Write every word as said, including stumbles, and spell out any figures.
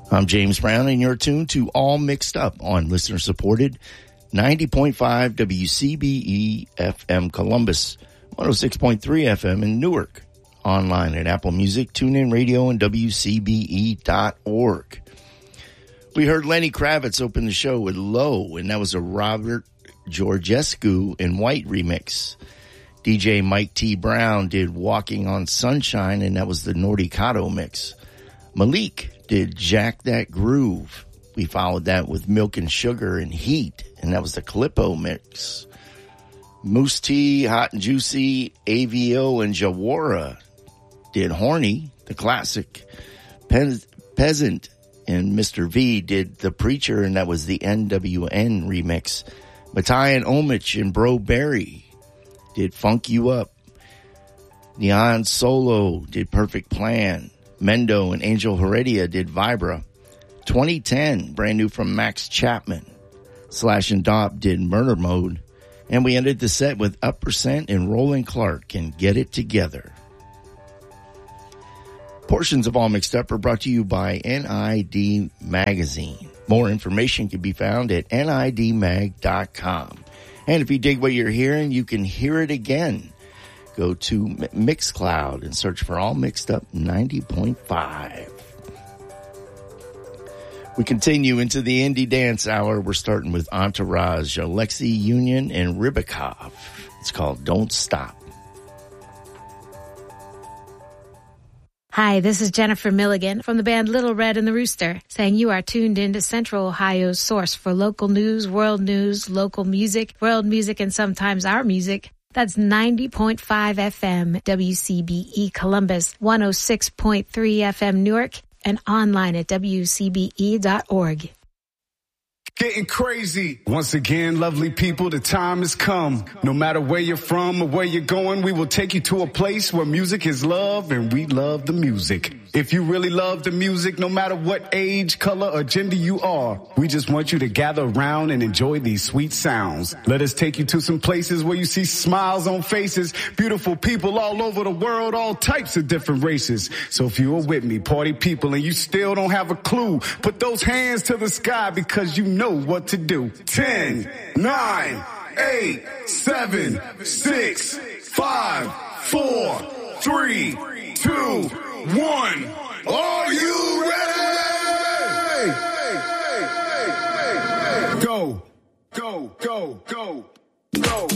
I'm James Brown, and you're tuned to All Mixed Up on listener-supported ninety point five W C B E F M Columbus, one oh six point three F M in Newark, online at Apple Music, TuneIn Radio, and W C B E dot org. We heard Lenny Kravitz open the show with Low, and that was a Robert Georgescu and White remix. D J Mike T. Brown did Walking on Sunshine, and that was the Nordicato mix. Malik did Jack That Groove. We followed that with Milk and Sugar and Heat, and that was the Calippo mix. Moose T, Hot and Juicy, A V O, and Jawara did Horny, the classic. Pe- Peasant and Mister V did The Preacher, and that was the N W N remix. Matai and Omich and Bro Berry did Funk You Up. Neon Solo did Perfect Plan. Mendo and Angel Heredia did Vibra. twenty ten, brand new from Max Chapman. Slash and Dop did Murder Mode. And we ended the set with Up Percent and Roland Clark and Get It Together. Portions of All Mixed Up are brought to you by N I D Magazine. More information can be found at N I D mag dot com. And if you dig what you're hearing, you can hear it again. Go to Mixcloud and search for All Mixed Up ninety point five. We continue into the Indie Dance Hour. We're starting with Entourage, Alexei Union, and Rybakov. It's called Don't Stop. Hi, this is Jennifer Milligan from the band Little Red and the Rooster, saying you are tuned into Central Ohio's source for local news, world news, local music, world music, and sometimes our music. That's ninety point five F M, W C B E Columbus, one oh six point three F M Newark, and online at W C B E dot org. Getting crazy. Once again, lovely people, the time has come. No matter where you're from or where you're going, we will take you to a place where music is love and we love the music. If you really love the music, no matter what age, color, or gender you are, we just want you to gather around and enjoy these sweet sounds. Let us take you to some places where you see smiles on faces, beautiful people all over the world, all types of different races. So if you are with me, party people, and you still don't have a clue, put those hands to the sky because you know what to do. Ten, nine, eight, seven, six, five, four, three, two, one. Are you ready? Go, go, go, go, go.